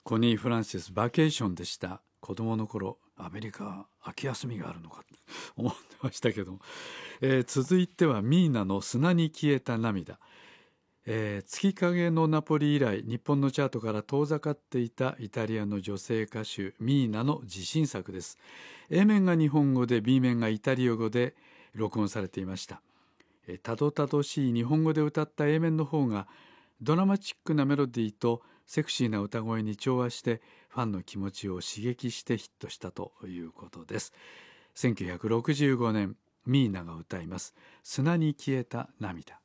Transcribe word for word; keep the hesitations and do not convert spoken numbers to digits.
コニー・フランシスバケーションでした。子供の頃アメリカ秋休みがあるのかと思ってましたけど、えー、続いてはミーナの砂に消えた涙。えー、月影のナポリ以来日本のチャートから遠ざかっていたイタリアの女性歌手ミーナの自信作です。 A 面が日本語で B 面がイタリア語で録音されていました。えー、たどたどしい日本語で歌った A 面の方がドラマチックなメロディーとセクシーな歌声に調和してファンの気持ちを刺激してヒットしたということです。せんきゅうひゃくろくじゅうごねんミーナが歌います砂に消えた涙。